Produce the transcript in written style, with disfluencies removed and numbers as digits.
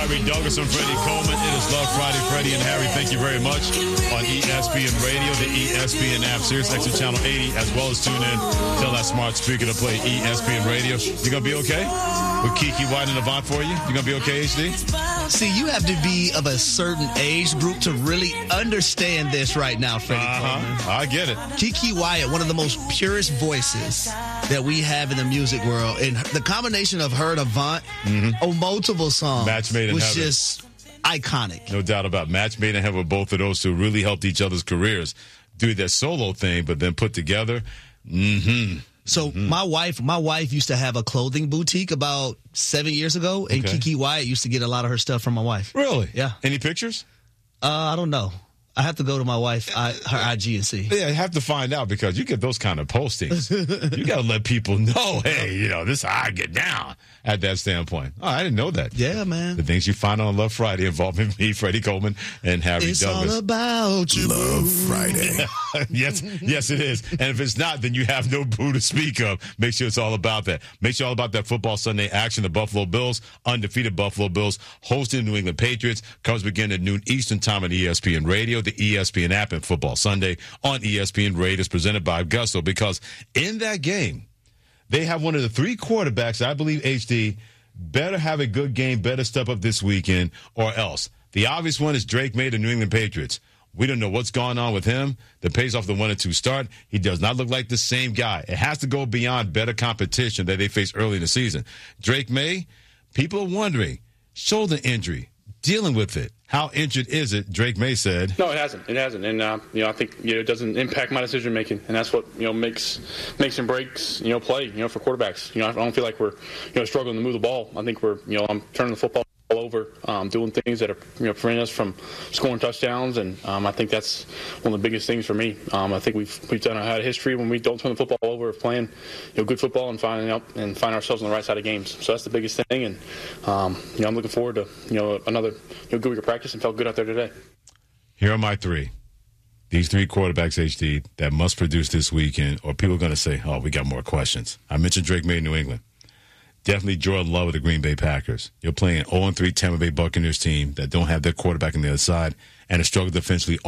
Harry Douglas and Freddie Coleman. It is Love Friday. Freddie and Harry, thank you very much. On ESPN Radio, the ESPN app, Sirius XM Channel 80, as well as tune in. Tell that smart speaker to play ESPN Radio. You going to be okay? With Kiki White and Avant for you? You going to be okay, HD? See, you have to be of a certain age group to really understand this right now, Freddie Coleman. I get it. Kiki Wyatt, one of the most purest voices that we have in the music world. And the combination of her and Avant on multiple songs Match made in was heaven. just iconic. No doubt about it. Match made in heaven with both of those two. Really helped each other's careers do their solo thing, but then put together. So my wife used to have a clothing boutique about 7 years ago, and Kiki Wyatt used to get a lot of her stuff from my wife. Really? Yeah. Any pictures? I don't know. I have to go to my wife, her IG, and see. Yeah, you have to find out because you get those kind of postings. You got to let people know, hey, this is how I get down at that standpoint. Oh, I didn't know that. Yeah, man. The things you find on Love Friday involving me, Freddie Coleman, and Harry It's Douglas. all about you. Love Friday. Yes, it is. And if it's not, then you have no boo to speak of. Make sure it's all about that. Make sure all about that football Sunday action. The Buffalo Bills, undefeated Buffalo Bills, hosting the New England Patriots. Comes begin at noon Eastern time on ESPN Radio, the ESPN app, and Football Sunday on ESPN Radio is presented by Augusto, because in that game, they have one of the three quarterbacks, I believe, HD, better have a good game, better step up this weekend, or else. The obvious one is Drake May, the New England Patriots. We don't know what's going on with him. The pays off the 1-2 start. He does not look like the same guy. It has to go beyond better competition that they faced early in the season. Drake May, people are wondering, shoulder injury, dealing with it. How injured is it? Drake May said. No, it hasn't. It hasn't. And, I think, it doesn't impact my decision making. And that's what, makes and breaks, play, for quarterbacks. I don't feel like we're, struggling to move the ball. I think we're, I'm turning the football all over, doing things that are, preventing us from scoring touchdowns. And I think that's one of the biggest things for me. I think we've had a history when we don't turn the football over of playing, good football and find ourselves on the right side of games. So that's the biggest thing. And, I'm looking forward to, another good week of practice, and felt good out there today. Here are my three. These three quarterbacks, HD, that must produce this weekend, or people are going to say, oh, we got more questions. I mentioned Drake May in New England. Definitely Jordan Love of the Green Bay Packers. You're playing an 0-3 Tampa Bay Buccaneers team that don't have their quarterback on the other side and a struggle defensively